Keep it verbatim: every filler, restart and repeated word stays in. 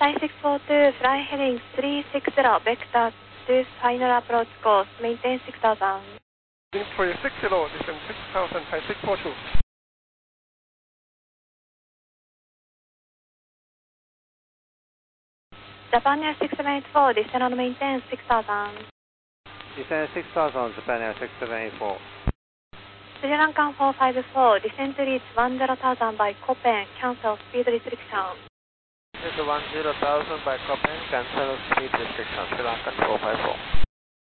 Fly six four two, fly heading three six zero, vector to final approach course, maintain six thousand. three six zero, descend six thousand, Fly six four two. Japan Air six seven eight four, descend and maintain six thousand. Descend six thousand, Japan Air six seven eight four. Sri Lankan four five four, descend to reach ten thousand by Koppen, cancel speed restriction. Descend one zero thousand by Koppen, cancel speed restriction, Sri Lankan four five four.